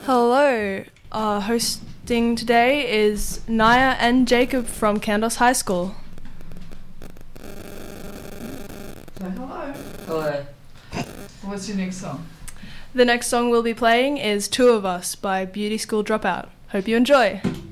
Hello. Hosting today is Naya and Jacob from Kandos High School. Say hello. Hello. What's your next song? The next song we'll be playing is Two of Us by Beauty School Dropout. Hope you enjoy.